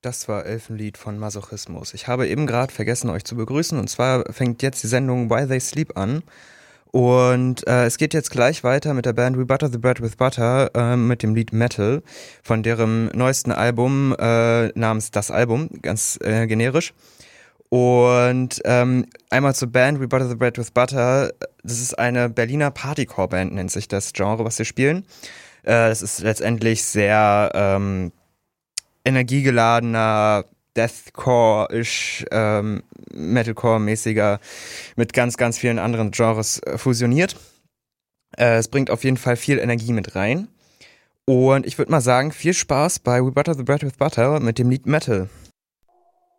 Das war Elfenlied von Masochismus. Ich habe eben gerade vergessen, euch zu begrüßen. Und zwar fängt jetzt die Sendung Why They Sleep an. Und es geht jetzt gleich weiter mit der Band We Butter the Bread with Butter mit dem Lied Metal von deren neuesten Album namens Das Album, ganz generisch. Und einmal zur Band We Butter the Bread with Butter. Das ist eine Berliner Partycore-Band, nennt sich das Genre, was sie spielen. Es ist letztendlich sehr energiegeladener, Deathcore-ish, Metalcore-mäßiger, mit ganz, ganz vielen anderen Genres fusioniert. Es bringt auf jeden Fall viel Energie mit rein. Und ich würde mal sagen, viel Spaß bei We Butter the Bread with Butter mit dem Lied Metal.